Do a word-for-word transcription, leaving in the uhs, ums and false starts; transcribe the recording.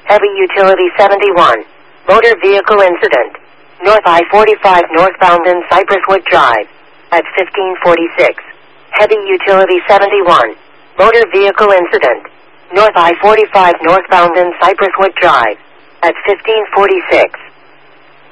Heavy Utility seventy-one. Motor vehicle incident. North I forty-five northbound in Cypresswood Drive. At fifteen forty-six. Heavy Utility seventy-one. Motor vehicle incident. North I forty-five northbound in Cypresswood Drive. At fifteen forty-six.